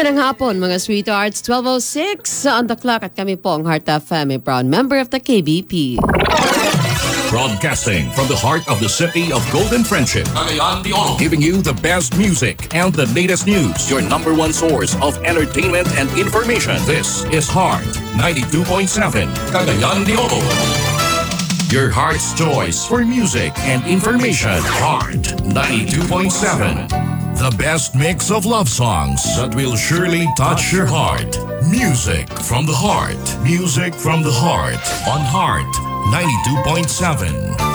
Magandang hapon mga sweethearts, 12:06 on the clock at kami po ang Heart FM, a proud member of the KBP. Broadcasting from the heart of the city of Golden Friendship, Cagayan de Oro, giving you the best music and the latest news. Your number one source of entertainment and information. This is Heart 92.7, Cagayan de Oro. Your heart's choice for music and information. Heart 92.7. The best mix of love songs that will surely touch your heart. Music from the heart. Music from the heart on Heart 92.7.